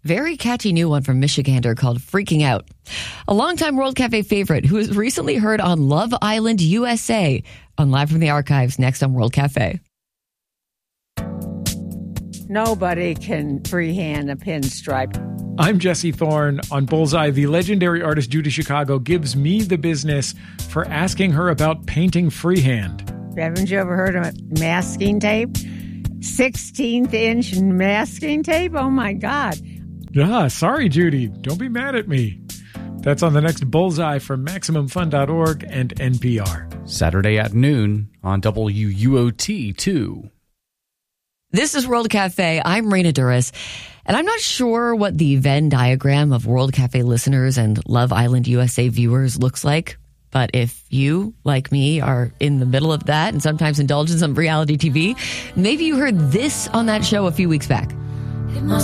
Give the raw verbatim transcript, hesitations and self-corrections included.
very catchy new one from Michigander called Freaking Out. A longtime World Cafe favorite who was recently heard on Love Island U S A on Live from the Archives next on World Cafe. Nobody can freehand a pinstripe. I'm Jesse Thorne. On Bullseye, the legendary artist Judy Chicago gives me the business for asking her about painting freehand. Haven't you ever heard of masking tape? sixteenth inch masking tape? Oh, my God. Ah, sorry, Judy. Don't be mad at me. That's on the next Bullseye from Maximum Fun dot org and N P R. Saturday at noon on W U O T two. This is World Cafe. I'm Raina Duras, and I'm not sure what the Venn diagram of World Cafe listeners and Love Island U S A viewers looks like. But if you, like me, are in the middle of that and sometimes indulge in some reality T V, maybe you heard this on that show a few weeks back.